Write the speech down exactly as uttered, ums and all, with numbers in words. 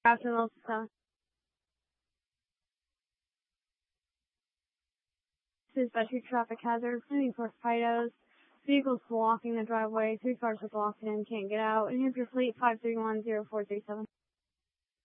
After most stuff. This is Battery Traffic Hazard, moving for FIDOs. Vehicles blocking the driveway, three cars are blocked in, can't get out. And here's your fleet five three one zero four three seven.